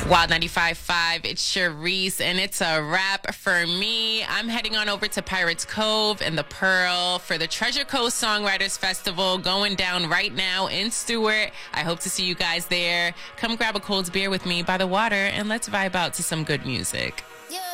Wild 95.5, it's Charisse, and it's a wrap for me. I'm heading on over to Pirates Cove and the Pearl for the Treasure Coast Songwriters Festival going down right now in Stewart. I hope to see you guys there. Come grab a cold beer with me by the water, and let's vibe out to some good music.